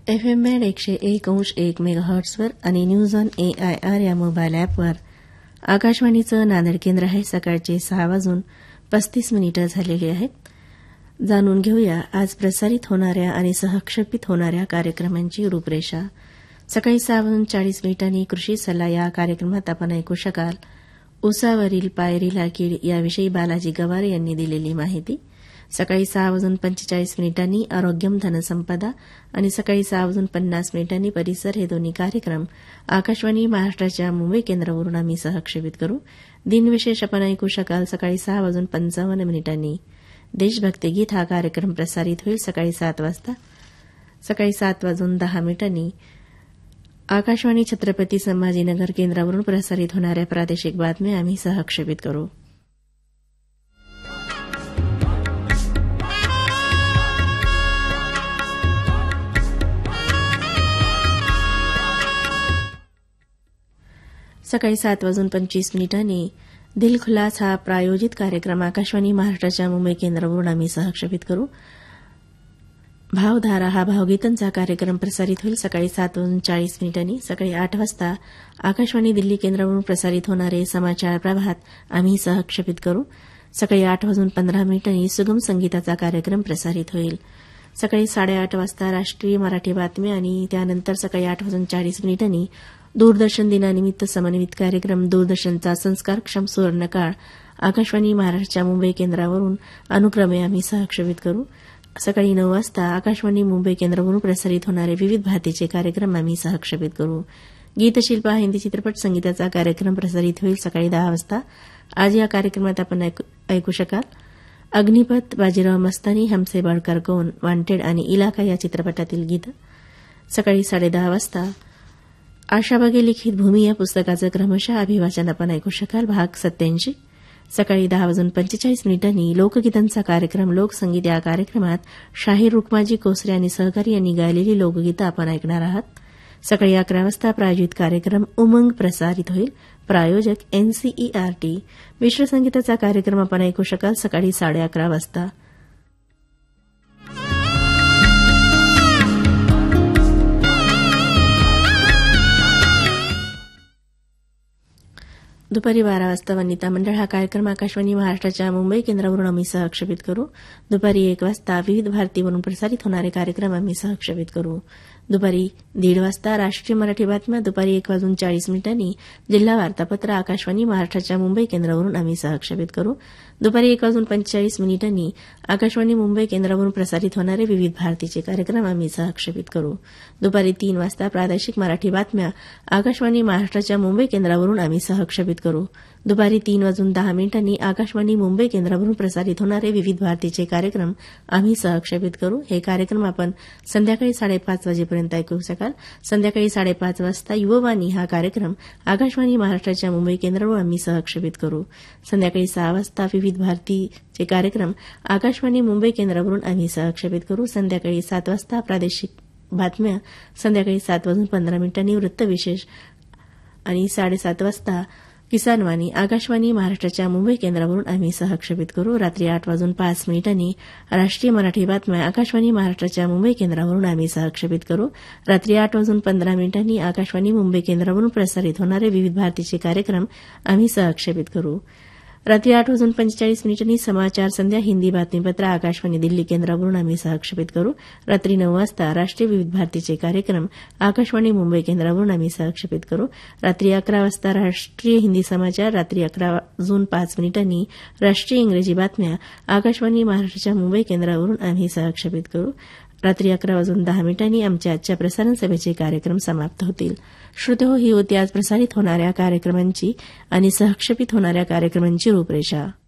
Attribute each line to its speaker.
Speaker 1: FM band 101.1 मेगाहर्ट्झवर आणि news on AIR या mobile ॲपवर आकाशवाणीचं नांदेड केंद्र आहे. सकाळचे 6:35 झालेले आहेत. जाणून घेऊया आज प्रसारित होणाऱ्या आणि सहक्षेपित होणाऱ्या कार्यक्रमांची रूपरेषा. सकाळी 6:40 कृषी सल्ला या कार्यक्रमात आपण ऐकू शकाल ऊसावरील पायरीला कीड याविषयी बालाजी गवार यांनी दिलेली माहिती. सकाळी 6:45 आरोग्यम धनसंपदा आणि सकाळी 6:50 परिसर हे दोन्ही कार्यक्रम आकाशवाणी महाराष्ट्राच्या मुंबई केंद्रावरून आम्ही सहक्षेपित करू. दिनविशेष आपण ऐकू शकाल सकाळी 6:55 देशभक्ती गीत हा कार्यक्रम प्रसारित होईल सकाळी 7 वाजता. सकाळी 7:10 आकाशवाणी छत्रपती संभाजीनगर केंद्रावरून प्रसारित होणाऱ्या प्रादेशिक बातम्या आम्ही सहक्षेपित करू. सकाळी 7:25 दिल खुलास हा प्रायोजित कार्यक्रम आकाशवाणी महाराष्ट्राच्या मुंबई केंद्रावरून आम्ही सहक्षेपित करू. भावधारा हा भावगीतांचा कार्यक्रम प्रसारित होईल सकाळी 7:40 सकाळी 8 वाजता आकाशवाणी दिल्ली केंद्रावरून प्रसारित होणारे समाचार प्रभात आम्ही सहक्षेपित करू. सकाळी 8:15 सुगम संगीताचा कार्यक्रम प्रसारित होईल. सकाळी 8:30 वाजता राष्ट्रीय मराठी बातम्या आणि त्यानंतर सकाळी 8:40 दूरदर्शन दिनानिमित्त समन्वित कार्यक्रम दूरदर्शनचा संस्कारक्षम सुवर्णकाळ आकाशवाणी महाराष्ट्राच्या मुंबई केंद्रावरून अनुक्रमे आम्ही सहक्षेपित करू. सकाळी 9 वाजता आकाशवाणी मुंबई केंद्रावरून प्रसारित होणारे विविध भारतीचे कार्यक्रम आम्ही सहक्षेपित करू. गीतशिल्पा हिंदी चित्रपट संगीताचा कार्यक्रम प्रसारित होईल सकाळी 10 वाजता. आज या कार्यक्रमात आपण ऐकू शकाल अग्निपथ, बाजीराव मस्तानी, हमसे बडकर कौन, वांटेड आणि इलाका या चित्रपटातील गीत. सकाळी 10:30 वाजता आशाबागे लिखित भूमी या पुस्तकाचं क्रमशः अभिवाचन आपण ऐकू शकाल भाग 87. सकाळी 10:45 लोकगीतांचा कार्यक्रम लोकसंगीत या कार्यक्रमात शाहीर रुक्माजी कोसरे आणि सहकारी यांनी गायलेली लोकगीतं आपण ऐकणार आहात. सकाळी 11 वाजता प्रायोजित कार्यक्रम उमंग प्रसारित होईल. प्रायोजक NCERT. मिश्र संगीताचा कार्यक्रम आपण ऐकू शकाल सकाळी 11:30 वाजता. दुपारी 12 वाजता वनिता मंडळ हा कार्यक्रम आकाशवाणी महाराष्ट्राच्या मुंबई केंद्रावरून आम्ही सहक्षेपित करू. दुपारी 1 वाजता विविध भारतीवरून प्रसारित होणारे कार्यक्रम आम्ही सहक्षेपित करू. दुपारी 1:30 वाजता राष्ट्रीय मराठी बातम्या. दुपारी 1:40 जिल्हा वार्तापत्र आकाशवाणी महाराष्ट्राच्या मुंबई केंद्रावरून आम्ही सहक्षेपित करू. दुपारी 1:45 आकाशवाणी मुंबई केंद्रावरून प्रसारित होणारे विविध भारतीचे कार्यक्रम आम्ही सहक्षेपित करू. दुपारी 3 वाजता प्रादेशिक मराठी बातम्या आकाशवाणी महाराष्ट्राच्या मुंबई केंद्रावरून आम्ही सहक्षेपित करू. दुपारी 3:10 आकाशवाणी मुंबई केंद्रावरून प्रसारित होणारे विविध भारतीचे कार्यक्रम आम्ही सहक्षेपित करू. हे कार्यक्रम आपण संध्याकाळी 5:30 वाजेपर्यंत ऐकू शकाल. संध्याकाळी 5:30 वाजता युववाणी हा कार्यक्रम आकाशवाणी महाराष्ट्राच्या मुंबई केंद्रावरून आम्ही सहक्षेपित करू. संध्याकाळी 6 वाजता विविध भारतीचे कार्यक्रम आकाशवाणी मुंबई केंद्रावरून आम्ही सहक्षेपित करू. संध्याकाळी 7 वाजता प्रादेशिक बातम्या. संध्याकाळी 7:15 वृत्तविशेष आणि 7:30 वाजता किसानवाणी आकाशवाणी महाराष्ट्राच्या मुंबई केंद्रावरून आम्ही सहक्षेपित करू. रात्री 8:05 राष्ट्रीय मराठी बातम्या आकाशवाणी महाराष्ट्राच्या मुंबई केंद्रावरून आम्ही सहक्षेपित करू. रात्री 8:15 आकाशवाणी मुंबई केंद्रावरून प्रसारित होणारे विविध भारतीचे कार्यक्रम आम्ही सहक्षेपित करू. रात्री 8:45 समाचार संध्या हिंदी बातमीपत्र आकाशवाणी दिल्ली केंद्रावरून आम्ही सहक्षेपित करू. रात्री 9 वाजता राष्ट्रीय विविध भारतीचे कार्यक्रम आकाशवाणी मुंबई केंद्रावरून आम्ही सहक्षेपित करू. रात्री 11 वाजता राष्ट्रीय हिंदी समाचार. रात्री 11:05 राष्ट्रीय इंग्रजी बातम्या आकाशवाणी महाराष्ट्राच्या मुंबई केंद्रावरून आम्ही सहक्षेपित करू. रात्री 11:10 आमच्या आजच्या प्रसारण सभेचे कार्यक्रम समाप्त होतील. श्रोतेहो, ही होती आज प्रसारित होणाऱ्या कार्यक्रमांची आणि सहक्षेपित होणाऱ्या कार्यक्रमांची रूपरेषा.